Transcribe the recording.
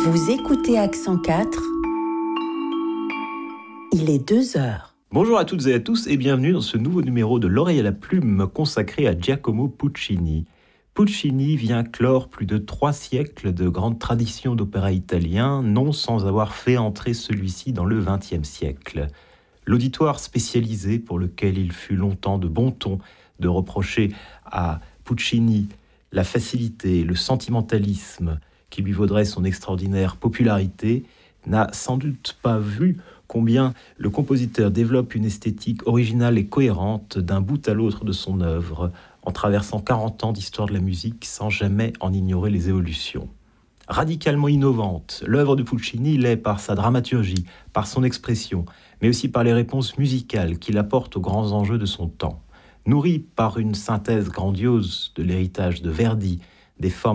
Vous écoutez Accent 4, il est 2 heures. Bonjour à toutes et à tous et bienvenue dans ce nouveau numéro de L'Oreille à la Plume consacré à Giacomo Puccini. Puccini vient clore plus de 3 siècles de grande tradition d'opéra italien, non sans avoir fait entrer celui-ci dans le XXe siècle. L'auditoire spécialisé pour lequel il fut longtemps de bon ton de reprocher à Puccini la facilité, le sentimentalisme qui lui vaudrait son extraordinaire popularité, n'a sans doute pas vu combien le compositeur développe une esthétique originale et cohérente d'un bout à l'autre de son œuvre, en traversant 40 ans d'histoire de la musique sans jamais en ignorer les évolutions. Radicalement innovante, l'œuvre de Puccini l'est par sa dramaturgie, par son expression, mais aussi par les réponses musicales qu'il apporte aux grands enjeux de son temps. Nourrie par une synthèse grandiose de l'héritage de Verdi, des formes